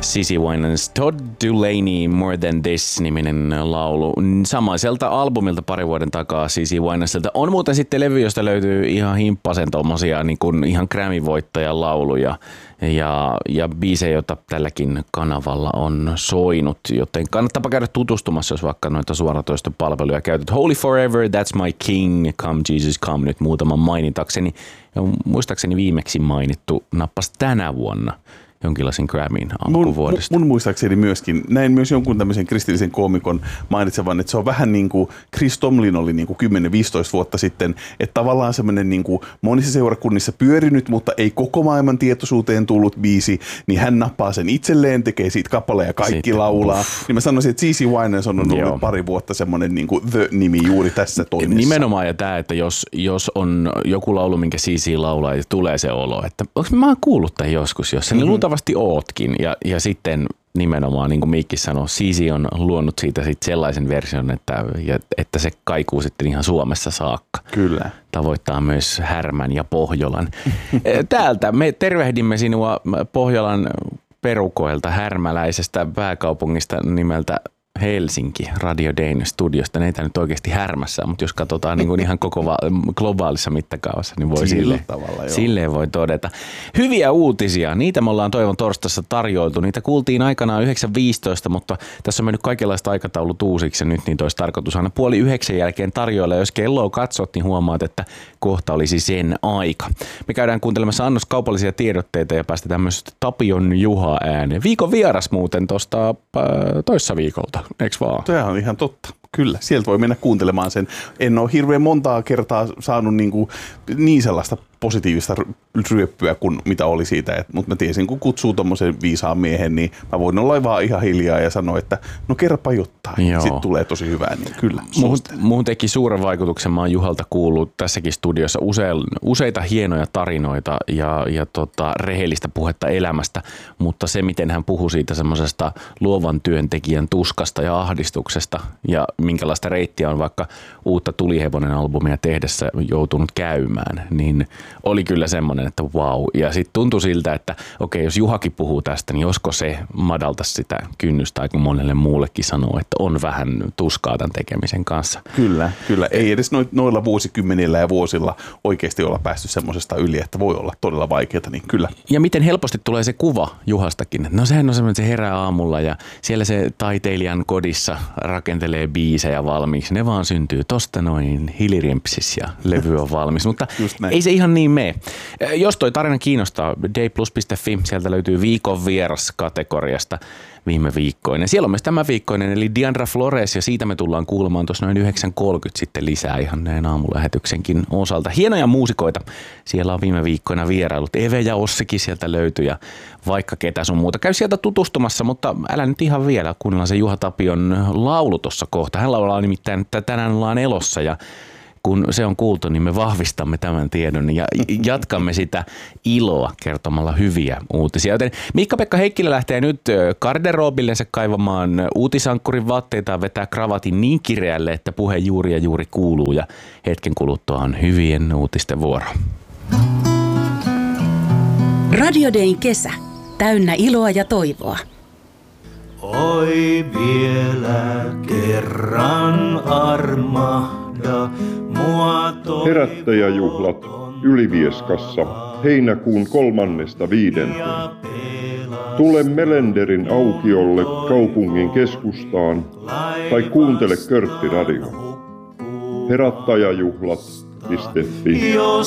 CeCe Winans Todd Dulaney More Than This-niminen laulu. Samaiselta albumilta pari vuoden takaa CeCe Winansilta. On muuten sitten levy, josta löytyy ihan himppasen tommosia niin kuin ihan Grammy-voittajan lauluja ja biisejä, joita tälläkin kanavalla on soinut, joten kannattaapa käydä tutustumassa, jos vaikka noita suoratoistopalveluja käytät. Holy Forever, That's My King, Come Jesus Come, nyt muutaman mainitakseni. Ja muistaakseni viimeksi mainittu nappasi tänä vuonna jonkinlaisen Grammyn alkuvuodesta. Mun muistaakseni myöskin. Näin myös jonkun tämmöisen kristillisen koomikon mainitsevan, että se on vähän niin kuin Chris Tomlin oli niin kuin 10-15 vuotta sitten, että tavallaan semmoinen niin kuin monissa seurakunnissa pyörinyt, mutta ei koko maailman tietoisuuteen tullut biisi, niin hän nappaa sen itselleen, tekee siitä kappaleen ja kaikki sitten laulaa. Niin mä sanoisin, että CeCe Winans on ollut pari vuotta semmoinen niin kuin The-nimi juuri tässä toimessa. Nimenomaan ja tämä, että jos on joku laulu, minkä CeCe laulaa, ja tulee se olo, että mä oon kuullut tämän joskus, jos niin luultavasti ootkin. Ja sitten nimenomaan, niin kuin Miikki sanoi, CeCe on luonut siitä sellaisen version, että se kaikuu sitten ihan Suomessa saakka. Kyllä. Tavoittaa myös Härmän ja Pohjolan. Täältä me tervehdimme sinua Pohjolan perukoilta, härmäläisestä pääkaupungista nimeltä Helsinki Radio Dane studiosta. Ne ei tämä nyt oikeasti härmässä, mutta jos katsotaan niin kuin ihan koko globaalissa mittakaavassa, niin voi silleen voi todeta. Hyviä uutisia, niitä me ollaan Toivon torstaissa tarjoiltu. Niitä kuultiin aikanaan 9.15, mutta tässä on mennyt kaikenlaista aikataulut uusiksi ja nyt niitä olisi tarkoitus aina 8:30 jälkeen tarjoilla. Jos kelloa katsot, niin huomaat, että kohta olisi sen aika. Me käydään kuuntelemassa annos kaupallisia tiedotteita ja päästetään myös Tapion Juha ääneen. Viikon vieras muuten tuosta toissa viikolta. Eikö vaan? Tämä on ihan totta. Kyllä, sieltä voi mennä kuuntelemaan sen. En ole hirveän montaa kertaa saanut niin sellaista positiivista ryöppyä kuin mitä oli siitä, mutta mä tiesin, kun kutsuu tommosen viisaan miehen, niin mä voin olla vaan ihan hiljaa ja sanoa, että no kerropa jotain. Sitten tulee tosi hyvää, niin kyllä. Muun teki suuren vaikutuksen, mä oon Juhalta kuullut tässäkin studiossa useita hienoja tarinoita ja rehellistä puhetta elämästä, mutta se, miten hän puhui siitä semmoisesta luovan työntekijän tuskasta ja ahdistuksesta ja minkälaista reittiä on vaikka uutta Tulihevonen-albumia tehdessä joutunut käymään, niin oli kyllä semmoinen, että vau. Ja sitten tuntui siltä, että okei, jos Juhakin puhuu tästä, niin josko se madaltaisi sitä kynnystä aika monelle muullekin sanoa, että on vähän tuskaa tämän tekemisen kanssa. Kyllä. Ei edes noilla vuosikymmenillä ja vuosilla oikeasti olla päästy semmoisesta yli, että voi olla todella vaikeaa, niin kyllä. Ja miten helposti tulee se kuva Juhastakin. No sehän on semmoinen, että se herää aamulla ja siellä se taiteilijan kodissa rakentelee biisejä valmiiksi. Ne vaan syntyy tosta noin hilirimpsis ja levy on valmis, mutta ei se ihan niin mene. Jos toi tarina kiinnostaa, dayplus.fi, sieltä löytyy viikon vieras kategoriasta viime viikkoinen. Siellä on myös tämä viikkoinen, eli Diandra Flores, ja siitä me tullaan kuulemaan tuossa noin 9.30 sitten lisää ihan näin aamulähetyksenkin osalta. Hienoja muusikoita. Siellä on viime viikkoina vierailut. Eve ja Ossikin sieltä löytyy ja vaikka ketä sun muuta. Käy sieltä tutustumassa, mutta älä nyt ihan vielä. Kuunnellaan se Juha Tapion laulu tuossa kohta. Hän laulaa nimittäin, että tänään ollaan elossa ja kun se on kuultu, niin me vahvistamme tämän tiedon ja jatkamme sitä iloa kertomalla hyviä uutisia. Joten Miikka-Pekka Heikkilä lähtee nyt garderobillensa kaivamaan uutisankkurin vaatteita ja vetää kravatin niin kireälle, että puhe juuri ja juuri kuuluu. Ja hetken kuluttua on hyvien uutisten vuoro. Radio Dayn kesä. Täynnä iloa ja toivoa. Oi vielä kerran armahda mua. Herättäjäjuhlat Ylivieskassa heinäkuun 3.5. Tule Melenderin aukiolle kaupungin keskustaan tai kuuntele Körtti Radio. Herättäjäjuhlat.fi